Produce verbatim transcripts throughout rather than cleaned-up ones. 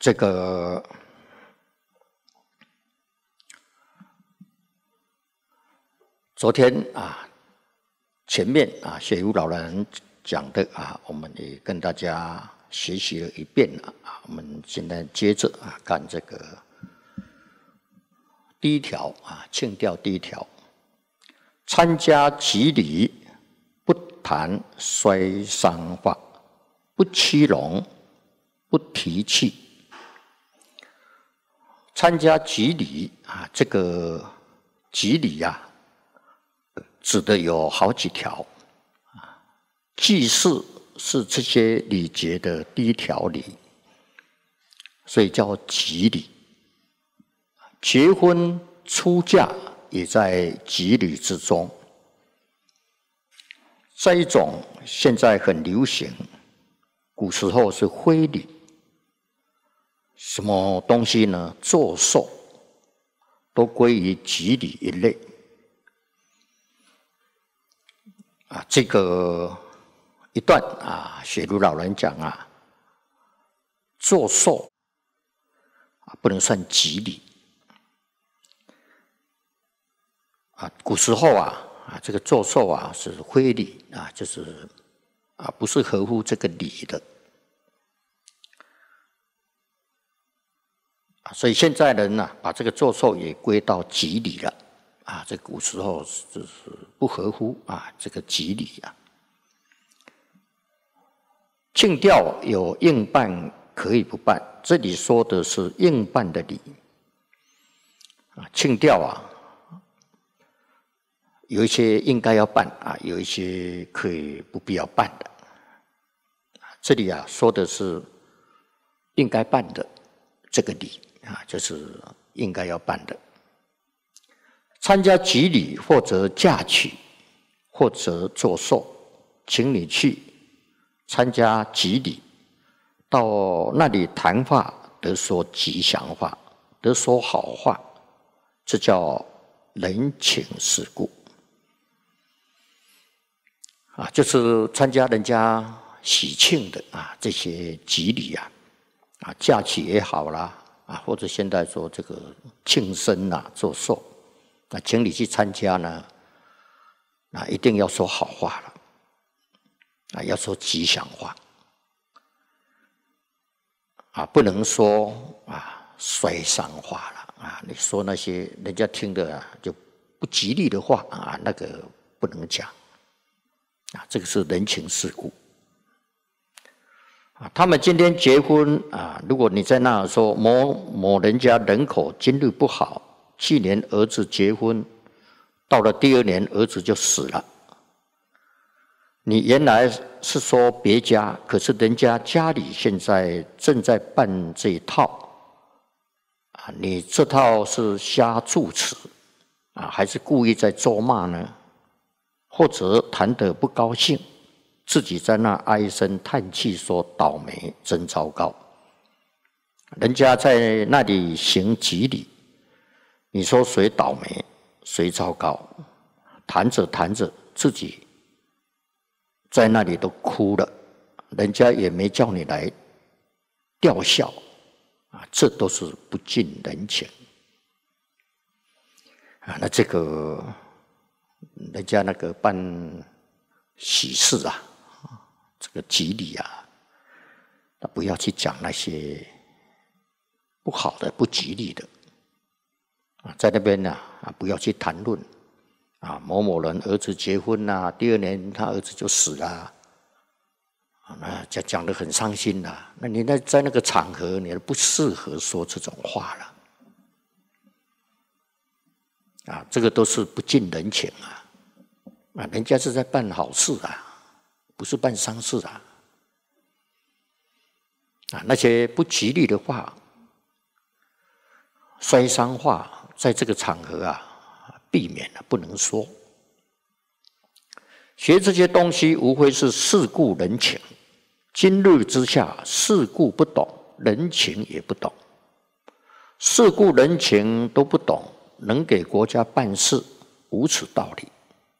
这个昨天啊，前面啊，雪茹老人讲的啊，我们也跟大家学习了一遍了啊。我们现在接着啊，看这个第一条啊，庆调第一条，参加集礼，不谈衰伤话，不欺荣，不提气。参加集礼啊，这个集礼呀、啊，指的有好几条啊。祭祀是这些礼节的第一条礼，所以叫集礼。结婚出嫁也在集礼之中。再一种现在很流行，古时候是婚礼。什么东西呢？做寿都归于集礼一类啊。这个一段啊，雪茹老人讲啊，做寿啊不能算集礼啊。古时候啊啊，这个做寿啊是婚礼啊，就是啊不是合乎这个礼的。所以现在人呢、啊，把这个做寿也归到集礼了啊。这古时候就是不合乎啊这个集礼啊。庆调有应办可以不办，这里说的是应办的礼啊。庆调啊，有一些应该要办啊，有一些可以不必要办的。这里啊说的是应该办的这个礼。啊，就是应该要办的。参加集礼或者嫁娶，或者做寿，请你去参加集礼，到那里谈话，得说吉祥话，得说好话，这叫人情世故。啊，就是参加人家喜庆的啊这些集礼啊，啊嫁娶也好啦。啊，或者现在说这个庆生啊，做寿，那请你去参加呢，那一定要说好话了，啊，要说吉祥话，啊，不能说啊衰伤话了啊。你说那些人家听的啊就不吉利的话啊，那个不能讲，啊，这个是人情世故。啊，他们今天结婚啊，如果你在那说某某人家人口今日不好，去年儿子结婚，到了第二年儿子就死了。你原来是说别家，可是人家家里现在正在办这一套，啊，你这套是瞎助词啊，还是故意在咒骂呢？或者谈得不高兴？自己在那唉声叹气，说倒霉，真糟糕。人家在那里行集礼，你说谁倒霉，谁糟糕？谈着谈着，自己在那里都哭了，人家也没叫你来吊孝啊，这都是不近人情啊。那这个人家那个办喜事啊。这个集礼啊，那不要去讲那些不好的、不吉利的啊，在那边呢啊，不要去谈论啊，某某人儿子结婚啦、啊，第二年他儿子就死了，啊，那讲讲得很伤心啦、啊。那你那在那个场合，你不适合说这种话了啊，这个都是不近人情啊，啊，人家是在办好事啊。不是办丧事啊！啊，那些不吉利的话、衰伤话，在这个场合啊，避免了，不能说。学这些东西，无非是世故人情。今日之下，世故不懂，人情也不懂，世故人情都不懂，能给国家办事，无此道理。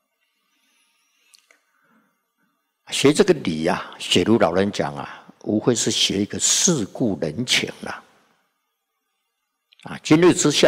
学这个礼啊，雪茹老人讲啊，无非是学一个世故人情啦、啊。 啊，今日之下。